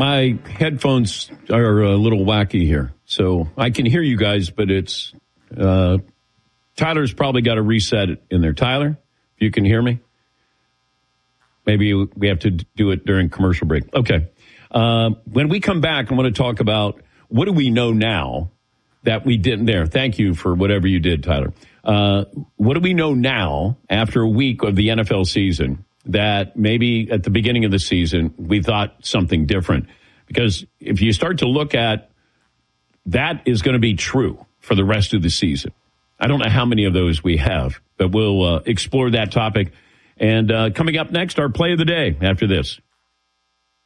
My headphones are a little wacky here, so I can hear you guys, but it's Tyler's probably got to reset it in there. Tyler, if you can hear me, maybe we have to do it during commercial break. Okay. When we come back, I want to talk about what do we know now that we didn't there. Thank you for whatever you did, Tyler. What do we know now after a week of the NFL season that maybe at the beginning of the season we thought something different? Because if you start to look at that is going to be true for the rest of the season. I don't know how many of those we have, but we'll explore that topic. And coming up next, our play of the day after this.